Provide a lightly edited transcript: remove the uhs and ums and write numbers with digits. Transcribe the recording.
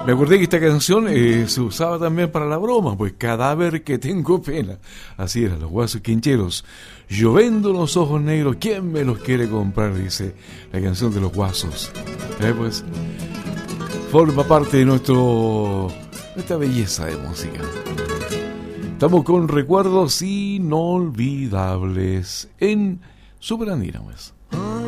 Me acordé que esta canción se usaba también para la broma, pues cadáver que tengo pena. Así era, los Guasos Quincheros. Yo vendo los ojos negros, ¿quién me los quiere comprar? Dice la canción de los Guasos. Pues forma parte de nuestra belleza de música. Estamos con recuerdos inolvidables en Super Andina, pues.